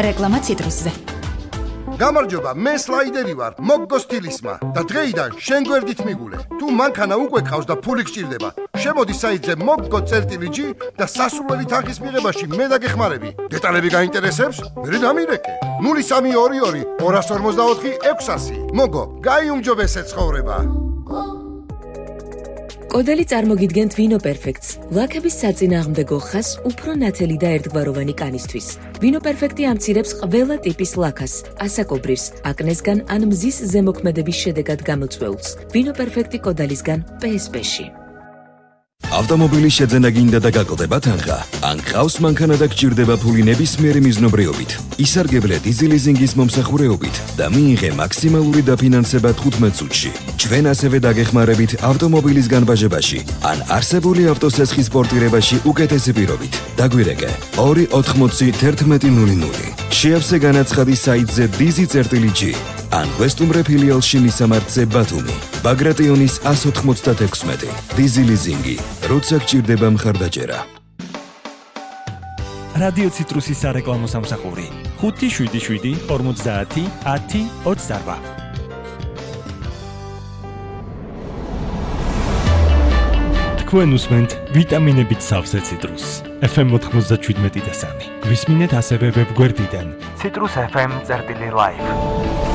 რეკლამა ციტრუსზე. გამარჯობა, მე სლაიდერი ვარ, მოგგო სტილისმა და დღეიდან შენ გვერდით მიგულე. თუ მანქანა უკვე ყავს და ფული გჭირდება, შემოდი საიტზე moggo.g და სასურველი თანხის მიღებაში მე დაგეხმარები. დეტალები გაინტერესებს? მე დამირეკე. 0322 254 600. მოგო, გაიუმჯობესეთ ცხოვრება. კოდელი წარმოგიდგენთ ვინო პერფექტს, ლაქების საწინააღმდეგო ხას უფრო ნათელი და ერთგვაროვანი კანისთვის. ვინო პერფექტი ამცირებს ყველა ტიპის ლაქას, ასაკობრირს, აკნესგან ან მზის ზემოქმედების შედეგად გამოწვეულს. ვინო პერფექტი კოდალისგან PSP-ში. ავტომობილის შეძენა გინდა და გაკლდება თანხა. ან ყავს მანქანა და გჭირდება ფული ნებისმიერი მიზნობრიობით. ისარგებლე დიზელიზინგის მომსახურეობით და მიიღე მაქსიმალური დაფინანსება 15 წუთში. ჩვენ ასევე დაგეხმარებით ავტომობილის განბაჟებაში ან არსებული ავტოსესხის პორტირებაში უკეთესი პირობით. დაგვირეკე 280 შეავსე განაცხადი საიტზე dizi.g ან ვესტუმრე ფილიალში მისამართზე ბათუმი. ბაგრატიონის 196. დიზელიზინგი, როცა გჭირდება მხარდაჭერა. რადიო ციტრუსის სარეკლამო სამსახური 577 50 10 28. თქვენ უსმენთ ვიტამინებით სავსე ციტრუსს. FM 97.3. გვისმინეთ ასევე ვებგვერდიდან citrusfm.live.